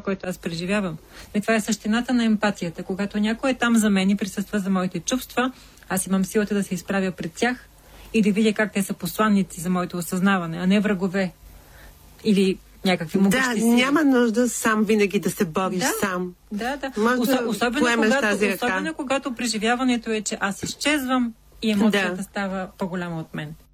който аз преживявам. И това е същината на емпатията. Когато някой е там за мен и присъства за моите чувства, аз имам силата да се изправя пред тях и да видя как те са посланници за моето осъзнаване, а не врагове или някакви могъщи сили. Да, няма нужда сам винаги да се бориш сам. Да. Особено когато преживяването е, че аз изчезвам и емоцията става по-голяма от мен.